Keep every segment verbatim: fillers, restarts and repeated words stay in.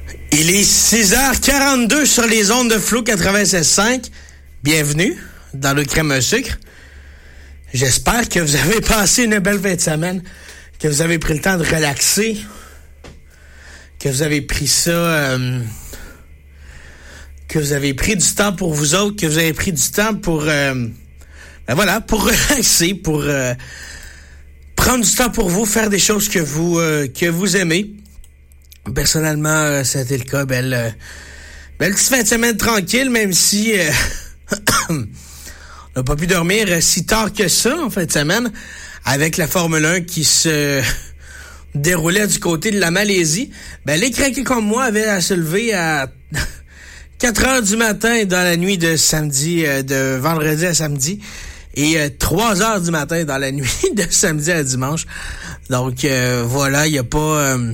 Il est six heures quarante-deux sur les ondes de Flow quatre-vingt-seize virgule cinq. Bienvenue dans le crème à sucre. J'espère que vous avez passé une belle fin de semaine, que vous avez pris le temps de relaxer, que vous avez pris ça, euh, que vous avez pris du temps pour vous autres, que vous avez pris du temps pour, euh, ben voilà, pour relaxer, pour euh, prendre du temps pour vous, faire des choses que vous euh, que vous aimez. Personnellement, euh, c'était le cas. Belle, euh, belle petite fin de semaine tranquille, même si euh, on n'a pas pu dormir si tard que ça en fin de semaine, avec la Formule un qui se déroulait du côté de la Malaisie. Ben, les craqués comme moi avaient à se lever à quatre heures du matin dans la nuit de samedi, euh, de vendredi à samedi, et euh, trois heures du matin dans la nuit de samedi à dimanche. Donc, euh, voilà, il n'y a pas... Euh,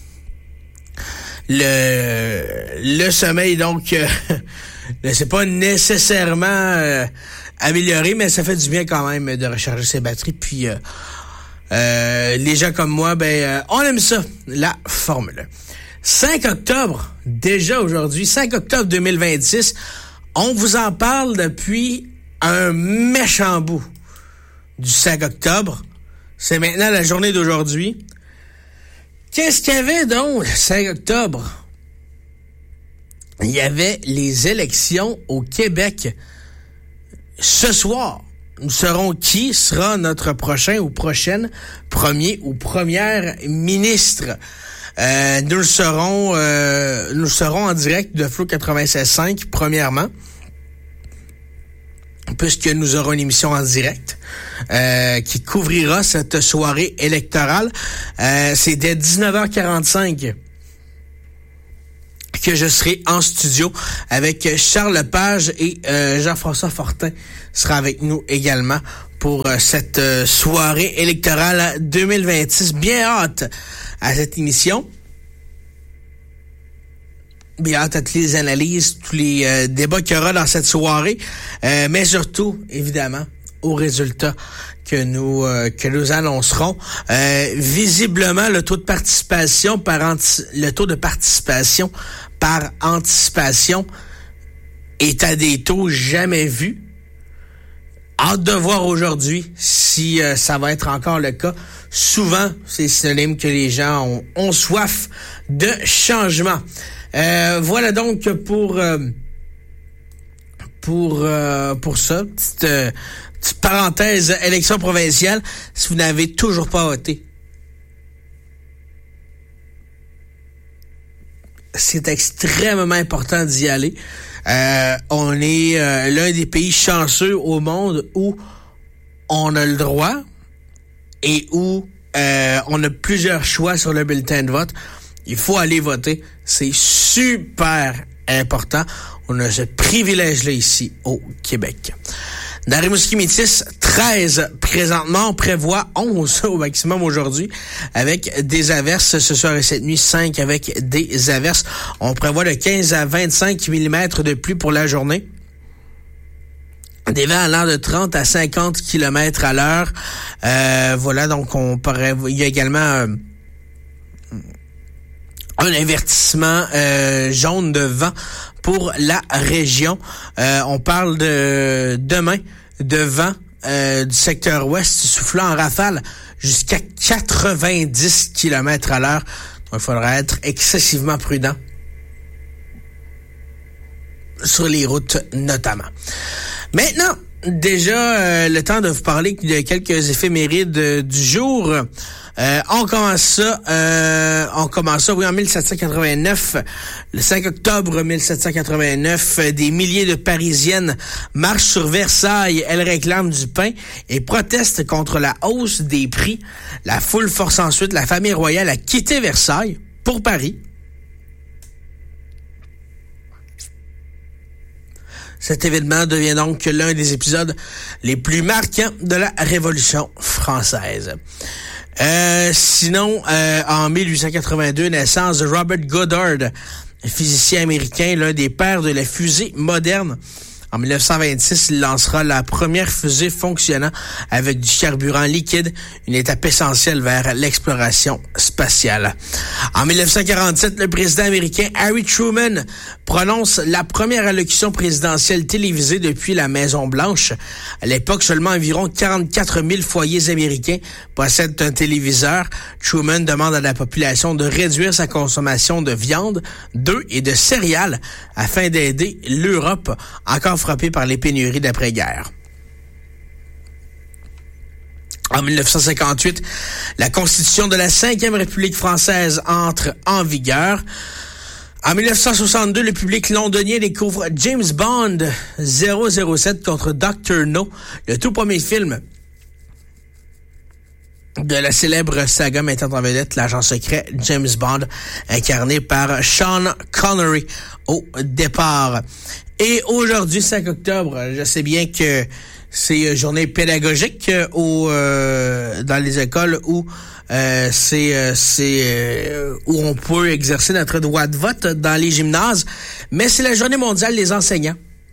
Le le sommeil, donc, euh, c'est pas nécessairement euh, amélioré, mais ça fait du bien quand même de recharger ses batteries. Puis, euh, euh, les gens comme moi, ben, euh, on aime ça, la Formule un. cinq octobre, déjà aujourd'hui, cinq octobre deux mille vingt-six, on vous en parle depuis un méchant bout du cinq octobre. C'est maintenant la journée d'aujourd'hui. Qu'est-ce qu'il y avait donc le cinq octobre? Il y avait les élections au Québec. Ce soir, nous saurons qui sera notre prochain ou prochaine premier ou première ministre. Euh, nous le saurons, euh, nous le saurons en direct de Flow quatre-vingt-seize virgule cinq, premièrement, puisque nous aurons une émission en direct euh, qui couvrira cette soirée électorale. Euh, c'est dès dix-neuf heures quarante-cinq que je serai en studio avec Charles Lepage et euh, Jean-François Fortin sera avec nous également pour euh, cette euh, soirée électorale deux mille vingt-six. Bien hâte à cette émission. Bien hâte à toutes les analyses, tous les euh, débats qu'il y aura dans cette soirée, euh, mais surtout, évidemment, aux résultats que nous euh, que nous annoncerons. Euh, visiblement, le taux de participation par anti- le taux de participation par anticipation est à des taux jamais vus. Hâte de voir aujourd'hui si euh, ça va être encore le cas. Souvent, c'est synonyme que les gens ont, ont soif de changement. Euh, voilà donc pour euh, pour euh, pour ça, petite, euh, petite parenthèse élection provinciale. Si vous n'avez toujours pas voté, c'est extrêmement important d'y aller. Euh, on est euh, l'un des pays chanceux au monde où on a le droit et où euh, on a plusieurs choix sur le bulletin de vote. Il faut aller voter. C'est super important. On a ce privilège-là ici au Québec. Dans Rimouski-Métis, treize présentement. On prévoit onze au maximum aujourd'hui avec des averses ce soir et cette nuit. cinq avec des averses. On prévoit de quinze à vingt-cinq millimètres de pluie pour la journée. Des vents allant de trente à cinquante kilomètres à l'heure. Euh, voilà, donc on pourrait, il y a également euh, un avertissement euh, jaune de vent pour la région. Euh, on parle de demain de vent euh, du secteur ouest soufflant en rafale jusqu'à quatre-vingt-dix kilomètres à l'heure. Donc, il faudra être excessivement prudent sur les routes notamment. Maintenant, déjà euh, le temps de vous parler de quelques éphémérides euh, du jour. Euh, on commence ça, euh, on commence ça, oui, en mille sept cent quatre-vingt-neuf, le cinq octobre mille sept cent quatre-vingt-neuf, des milliers de Parisiennes marchent sur Versailles. Elles réclament du pain et protestent contre la hausse des prix. La foule force ensuite la famille royale à quitter Versailles pour Paris. Cet événement devient donc l'un des épisodes les plus marquants de la Révolution française. Euh, sinon, euh, en mille huit cent quatre-vingt-deux, naissance de Robert Goddard, physicien américain, l'un des pères de la fusée moderne, En dix-neuf cent vingt-six, il lancera la première fusée fonctionnant avec du carburant liquide, une étape essentielle vers l'exploration spatiale. En dix-neuf cent quarante-sept, le président américain Harry Truman prononce la première allocution présidentielle télévisée depuis la Maison-Blanche. À l'époque, seulement environ quarante-quatre mille foyers américains possèdent un téléviseur. Truman demande à la population de réduire sa consommation de viande, d'œufs et de céréales afin d'aider l'Europe, encore frappée par les pénuries d'après-guerre. En dix-neuf cent cinquante-huit, la Constitution de la cinquième République française entre en vigueur. En dix-neuf cent soixante-deux, le public londonien découvre James Bond zéro zéro sept contre docteur No, le tout premier film de la célèbre saga mettant en vedette l'agent secret James Bond, incarné par Sean Connery au départ. Et aujourd'hui, cinq octobre, je sais bien que c'est journée pédagogique au, euh, dans les écoles où euh, c'est euh, c'est euh, où on peut exercer notre droit de vote dans les gymnases, mais c'est la journée mondiale des enseignants.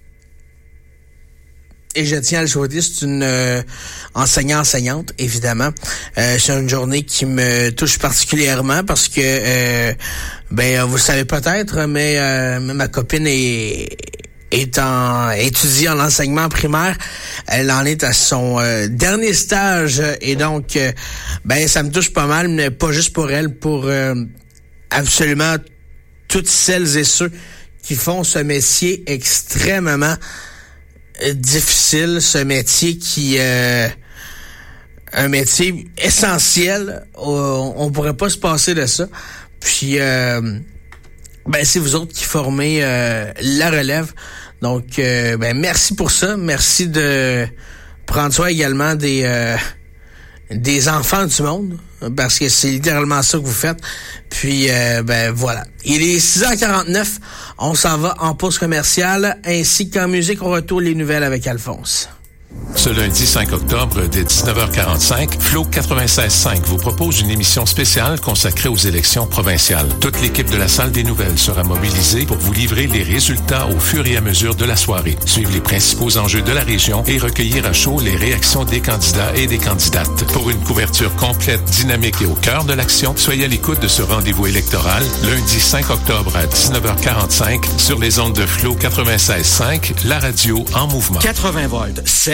Et je tiens à le souhaiter, c'est une euh, enseignant-enseignante, évidemment. Euh, c'est une journée qui me touche particulièrement parce que, euh, ben, vous le savez peut-être, mais euh, ma copine est, est en, étudie en enseignement primaire. Elle en est à son euh, dernier stage et donc, euh, ben, ça me touche pas mal, mais pas juste pour elle, pour euh, absolument toutes celles et ceux qui font ce métier extrêmement difficile, ce métier qui euh, un métier essentiel, on, on pourrait pas se passer de ça. Puis euh, ben c'est vous autres qui formez euh, la relève. Donc euh, ben merci pour ça, merci de prendre soin également des euh, des enfants du monde, parce que c'est littéralement ça que vous faites. Puis, euh, ben voilà. Il est six heures quarante-neuf, on s'en va en pause commerciale, ainsi qu'en musique, on retourne les nouvelles avec Alphonse. Ce lundi cinq octobre, dès dix-neuf heures quarante-cinq, Flow quatre-vingt-seize cinq vous propose une émission spéciale consacrée aux élections provinciales. Toute l'équipe de la Salle des Nouvelles sera mobilisée pour vous livrer les résultats au fur et à mesure de la soirée, suivre les principaux enjeux de la région et recueillir à chaud les réactions des candidats et des candidates. Pour une couverture complète, dynamique et au cœur de l'action, soyez à l'écoute de ce rendez-vous électoral, lundi cinq octobre à dix-neuf heures quarante-cinq, sur les ondes de Flow quatre-vingt-seize cinq, la radio en mouvement. quatre-vingts volts, c'est